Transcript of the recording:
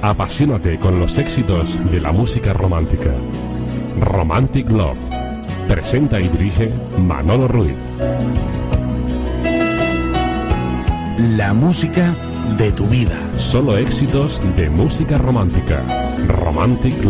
Apasionate con los éxitos de la música romántica. Romantic Love. Presenta y dirige Manolo Ruiz. La música de tu vida. Solo éxitos de música romántica. Romantic Love.